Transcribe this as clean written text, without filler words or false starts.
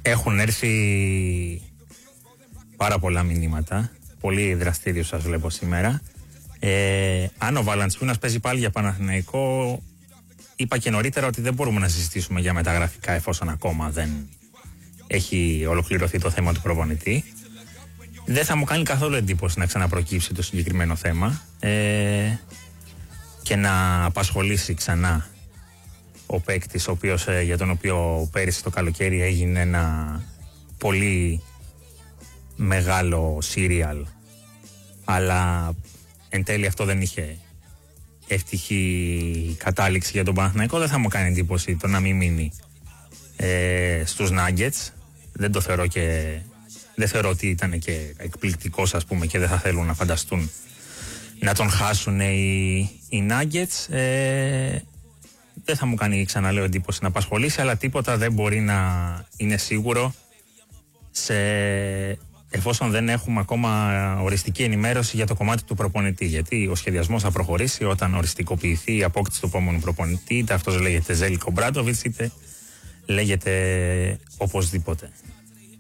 Έχουν έρθει πάρα πολλά μηνύματα. Πολύ δραστήριο σας βλέπω σήμερα. Αν ο Valanciunas παίζει πάλι για Παναθηναϊκό, είπα και νωρίτερα ότι δεν μπορούμε να συζητήσουμε για μεταγραφικά εφόσον ακόμα δεν έχει ολοκληρωθεί το θέμα του προπονητή. Δεν θα μου κάνει καθόλου εντύπωση να ξαναπροκύψει το συγκεκριμένο θέμα και να απασχολήσει ξανά ο παίκτης για τον οποίο πέρυσι το καλοκαίρι έγινε ένα πολύ μεγάλο σύριαλ, αλλά εν τέλει αυτό δεν είχε ευτυχή κατάληξη για τον Παναθηναϊκό. Δεν θα μου κάνει εντύπωση το να μην μείνει στους Nuggets. Δεν θεωρώ ότι ήταν και εκπληκτικός, ας πούμε, και δεν θα θέλουν να φανταστούν να τον χάσουν οι Nuggets. Δεν θα μου κάνει, ξαναλέω, εντύπωση να απασχολήσει, αλλά τίποτα δεν μπορεί να είναι σίγουρο εφόσον δεν έχουμε ακόμα οριστική ενημέρωση για το κομμάτι του προπονητή. Γιατί ο σχεδιασμός θα προχωρήσει όταν οριστικοποιηθεί η απόκτηση του επόμενου προπονητή, είτε αυτός λέγεται Ζέλικο Μπράντοβιτς, είτε λέγεται οπωσδήποτε.